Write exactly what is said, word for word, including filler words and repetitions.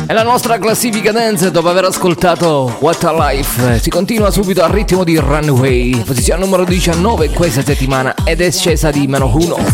E la nostra classifica dance, dopo aver ascoltato What a Life, si continua subito al ritmo di Runway, posizione numero diciannove questa settimana ed è scesa di meno uno.